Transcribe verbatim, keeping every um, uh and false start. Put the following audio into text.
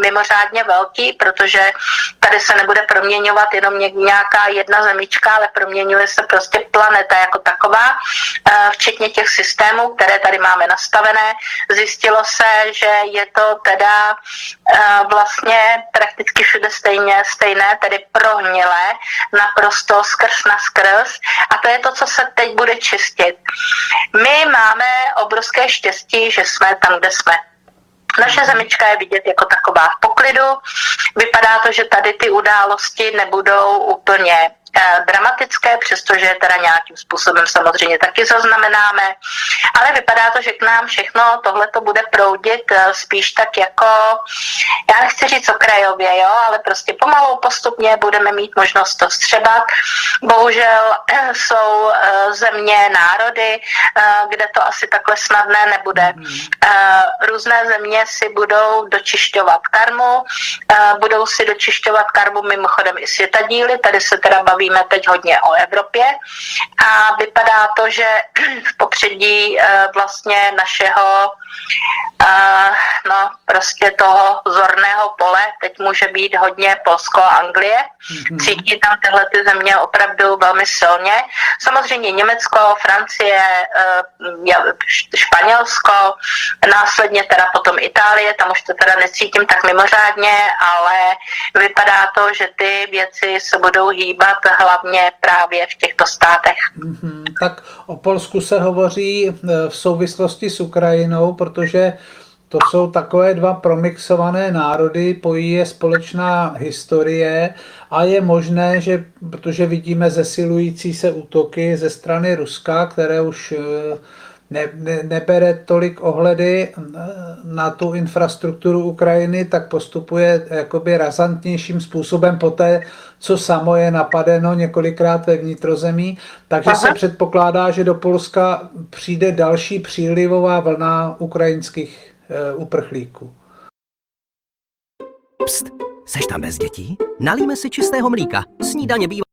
mimořádně velký, protože tady se nebude proměňovat jenom nějaká jedna zemička, ale proměňuje se prostě planeta jako taková, včetně těch systémů, které tady máme nastavené. Zjistilo se, že je to teda vlastně prakticky všude stejně, stejné, tedy prohnilé, naprosto skrz na skrz. A to je to, co se teď bude čistit. My máme obrovské štěstí, že jsme tam, kde jsme. Naše zemička je vidět jako taková v poklidu. Vypadá to, že tady ty události nebudou úplně dramatické, přestože teda nějakým způsobem samozřejmě taky zaznamenáme, ale vypadá to, že k nám všechno tohleto bude proudit spíš tak jako, já nechci říct okrajově, jo, ale prostě pomalu postupně budeme mít možnost to střebat. Bohužel jsou země, národy, kde to asi takhle snadné nebude. Různé země si budou dočišťovat karmu, budou si dočišťovat karmu mimochodem i světadíly, tady se teda baví teď hodně o Evropě a vypadá to, že v popředí vlastně našeho no prostě toho zorného pole teď může být hodně Polsko a Anglie. Cítí tam tyhle ty země opravdu velmi silně. Samozřejmě Německo, Francie, Španělsko, následně teda potom Itálie, tam už to teda necítím tak mimořádně, ale vypadá to, že ty věci se budou hýbat hlavně právě v těchto státech. Mm-hmm. Tak o Polsku se hovoří v souvislosti s Ukrajinou, protože to jsou takové dva promixované národy, pojí je společná historie a je možné, že protože vidíme zesilující se útoky ze strany Ruska, které už ne, ne, nebere tolik ohledy na tu infrastrukturu Ukrajiny, tak postupuje jakoby razantnějším způsobem poté, co samo je napadeno několikrát ve vnitrozemí. Takže Aha. se předpokládá, že do Polska přijde další přílivová vlna ukrajinských e, uprchlíků. Pst, seš tam bez dětí? Nalíme si čistého mlíka. Snídaně bývá